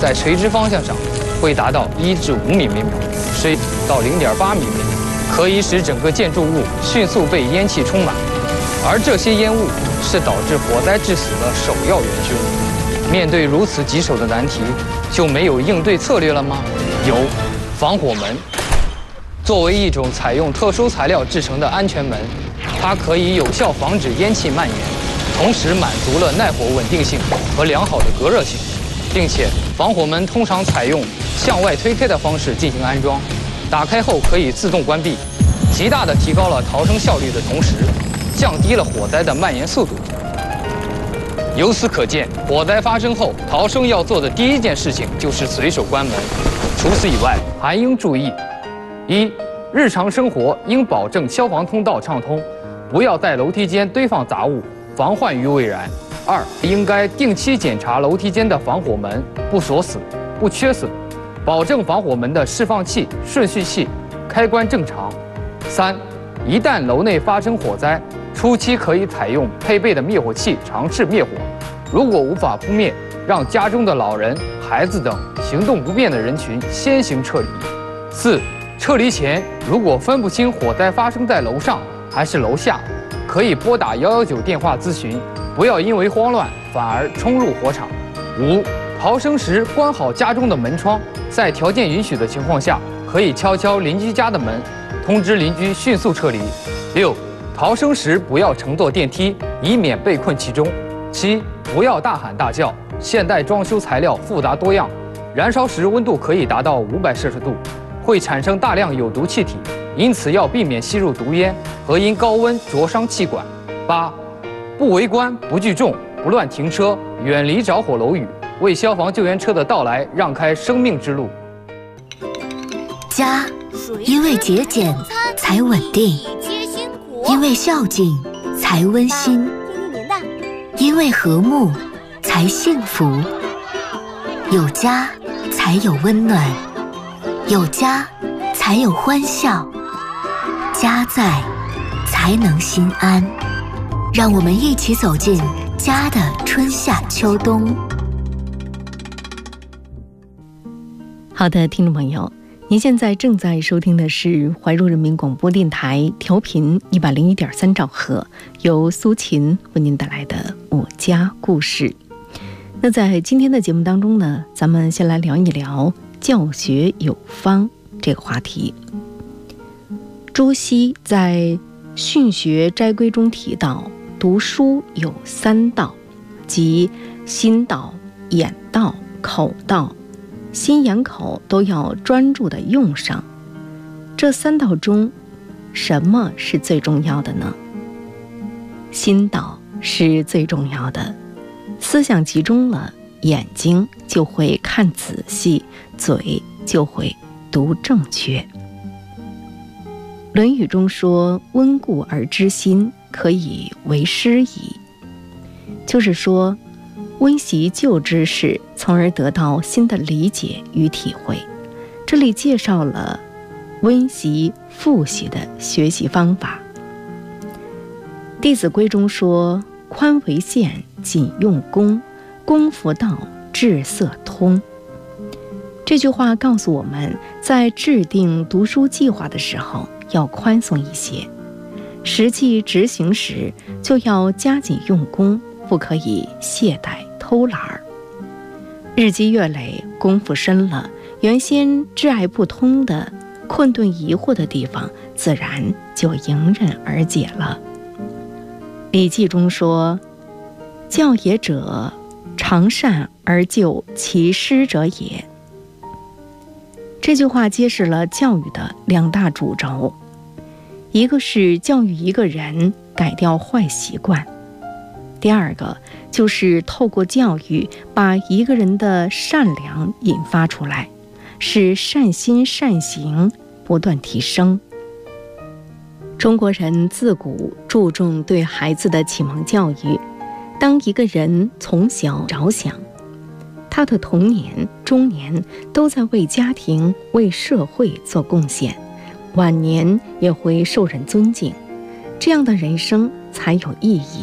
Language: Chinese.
在垂直方向上会达到1至5米每秒，水到0.8米每秒，可以使整个建筑物迅速被烟气充满。而这些烟雾是导致火灾致死的首要元凶。面对如此棘手的难题，就没有应对策略了吗？有，防火门。作为一种采用特殊材料制成的安全门，它可以有效防止烟气蔓延，同时满足了耐火稳定性和良好的隔热性，并且防火门通常采用向外推开的方式进行安装，打开后可以自动关闭，极大地提高了逃生效率的同时，降低了火灾的蔓延速度。由此可见，火灾发生后，逃生要做的第一件事情就是随手关门。除此以外，还应注意：一、日常生活应保证消防通道畅通，不要在楼梯间堆放杂物，防患于未然。二、应该定期检查楼梯间的防火门不锁死、不缺损，保证防火门的释放器、顺序器开关正常。三、一旦楼内发生火灾，初期可以采用配备的灭火器尝试灭火，如果无法扑灭，让家中的老人、孩子等行动不便的人群先行撤离。四、撤离前如果分不清火灾发生在楼上还是楼下，可以拨打119电话咨询，不要因为慌乱反而冲入火场。五、逃生时关好家中的门窗，在条件允许的情况下，可以敲敲邻居家的门，通知邻居迅速撤离。六、逃生时不要乘坐电梯，以免被困其中。七、不要大喊大叫。现代装修材料复杂多样，燃烧时温度可以达到500摄氏度，会产生大量有毒气体，因此要避免吸入毒烟和因高温灼伤气管。八、不围观、不聚众、不乱停车，远离着火楼宇，为消防救援车的到来让开生命之路。 家，因为节俭才稳定，因为孝敬才温馨，因为和睦才幸福。有家才有温暖，有家才有欢笑，家在才能心安。让我们一起走进家的春夏秋冬。 好的，听众朋友，您现在正在收听的是怀柔人民广播电台调频101.3兆赫，由苏琴为您带来的我家故事。那在今天的节目当中呢，咱们先来聊一聊教学有方这个话题。朱熹在《训学斋规》中提到，读书有3道，即心道、眼道、口道，心眼口都要专注地用上。这3道中，什么是最重要的呢？心道是最重要的，思想集中了，眼睛就会看仔细，嘴就会读正确。《论语》中说：“温故而知新，可以为师矣。”就是说，温习旧知识，从而得到新的理解与体会。这里介绍了温习、复习的学习方法。《弟子规》中说：“宽为限，谨用功，功夫到，志色通。”这句话告诉我们，在制定读书计划的时候要宽松一些，实际执行时就要加紧用功，不可以懈怠偷懒儿。日积月累，功夫深了，原先挚爱不通的、困顿疑惑的地方，自然就迎刃而解了。《礼记》中说：“教也者，常善而就其师者也。”这句话揭示了教育的2大主轴，一个是教育一个人改掉坏习惯，第二个就是透过教育把一个人的善良引发出来，使善心善行不断提升。中国人自古注重对孩子的启蒙教育，当一个人从小着想，他的童年、中年都在为家庭、为社会做贡献，晚年也会受人尊敬，这样的人生才有意义。